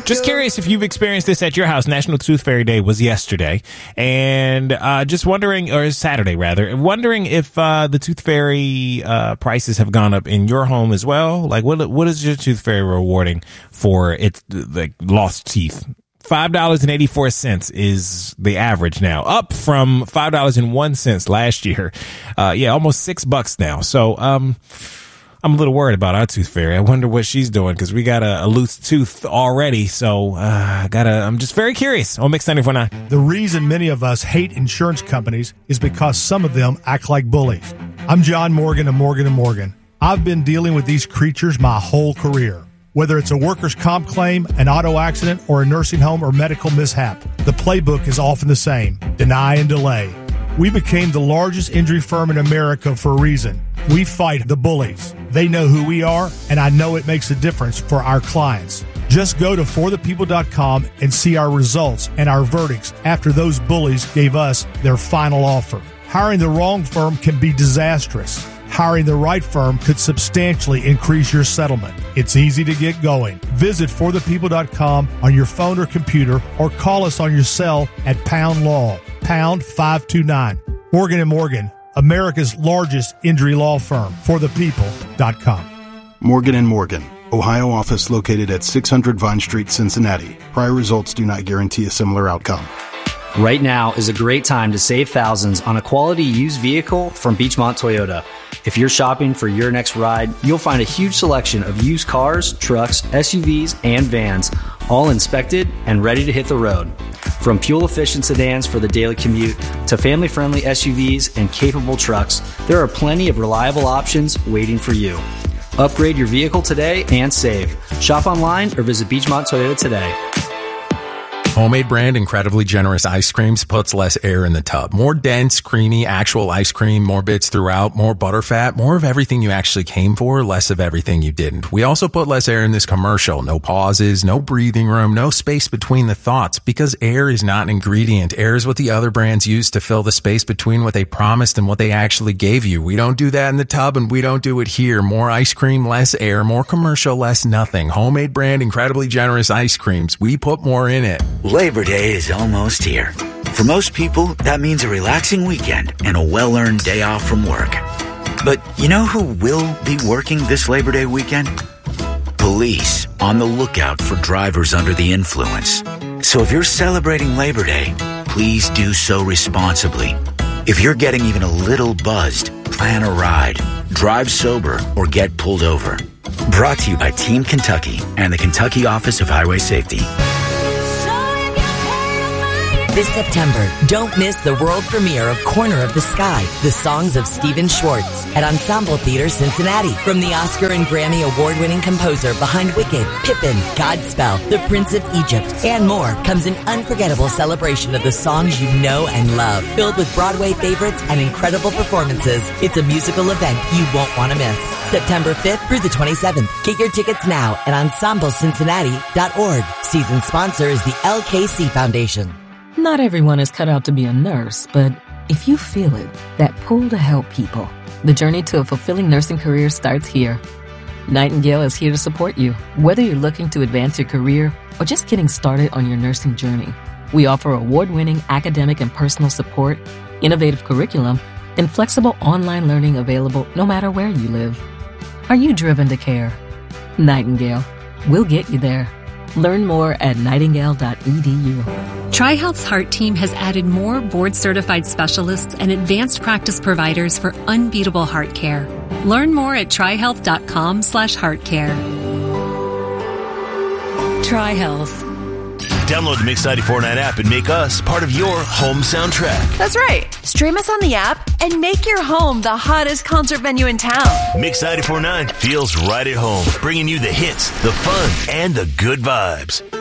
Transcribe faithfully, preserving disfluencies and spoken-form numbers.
Just curious if you've experienced this at your house. National Tooth Fairy Day was yesterday, and uh, just wondering, or Saturday rather, wondering if uh, the Tooth Fairy uh, prices have gone up in your home as well. Like, what what is your Tooth Fairy rewarding for its like lost teeth? five dollars and eighty-four cents is the average now, up from five dollars and one cent last year. Uh, yeah, almost six bucks now. So, um, I'm a little worried about our Tooth Fairy. I wonder what she's doing because we got a, a loose tooth already. So, uh, gotta, I'm just very curious on Mix ninety-four point nine. The reason many of us hate insurance companies is because some of them act like bullies. I'm John Morgan of Morgan and Morgan. I've been dealing with these creatures my whole career. Whether it's a workers' comp claim, an auto accident, or a nursing home or medical mishap, the playbook is often the same: deny and delay. We became the largest injury firm in America for a reason. We fight the bullies. They know who we are, and I know it makes a difference for our clients. Just go to for the people dot com and see our results and our verdicts after those bullies gave us their final offer. Hiring the wrong firm can be disastrous. Hiring the right firm could substantially increase your settlement. It's easy to get going. Visit for the people dot com on your phone or computer, or call us on your cell at pound law, pound five two nine. Morgan and Morgan, America's largest injury law firm. for the people dot com. Morgan and Morgan, Ohio office located at six hundred Vine Street, Cincinnati. Prior results do not guarantee a similar outcome. Right now is a great time to save thousands on a quality used vehicle from Beechmont Toyota. If you're shopping for your next ride, you'll find a huge selection of used cars, trucks, S U Vs, and vans, all inspected and ready to hit the road. From fuel-efficient sedans for the daily commute to family-friendly S U Vs and capable trucks, there are plenty of reliable options waiting for you. Upgrade your vehicle today and save. Shop online or visit Beechmont Toyota today. Homemade brand Incredibly Generous Ice Creams puts less air in the tub. More dense, creamy, actual ice cream, more bits throughout, more butterfat, more of everything you actually came for, less of everything you didn't. We also put less air in this commercial. No pauses, no breathing room, no space between the thoughts, because air is not an ingredient. Air is what the other brands use to fill the space between what they promised and what they actually gave you. We don't do that in the tub, and we don't do it here. More ice cream, less air, more commercial, less nothing. Homemade brand Incredibly Generous Ice Creams. We put more in it. Labor Day is almost here. For most people, that means a relaxing weekend and a well-earned day off from work. But you know who will be working this Labor Day weekend? Police, on the lookout for drivers under the influence. So if you're celebrating Labor Day, please do so responsibly. If you're getting even a little buzzed, plan a ride, drive sober, or get pulled over. Brought to you by Team Kentucky and the Kentucky Office of Highway Safety. This September, don't miss the world premiere of Corner of the Sky, the songs of Stephen Schwartz at Ensemble Theater Cincinnati. From the Oscar and Grammy award-winning composer behind Wicked, Pippin, Godspell, The Prince of Egypt, and more comes an unforgettable celebration of the songs you know and love, filled with Broadway favorites and incredible performances. It's a musical event you won't want to miss. September fifth through the twenty-seventh. Get your tickets now at ensemble cincinnati dot org. Season sponsor is the L K C Foundation. Not everyone is cut out to be a nurse, but if you feel it, that pull to help people, the journey to a fulfilling nursing career starts here. Nightingale is here to support you, whether you're looking to advance your career or just getting started on your nursing journey. We offer award-winning academic and personal support, innovative curriculum, and flexible online learning available no matter where you live. Are you driven to care? Nightingale. We'll get you there. Learn more at nightingale dot e d u. TriHealth's Heart Team has added more board-certified specialists and advanced practice providers for unbeatable heart care. Learn more at trihealth dot com slash heart care. TriHealth. Download the Mix ninety-four point nine app and make us part of your home soundtrack. That's right. Stream us on the app and make your home the hottest concert venue in town. Mix ninety-four point nine feels right at home, bringing you the hits, the fun, and the good vibes.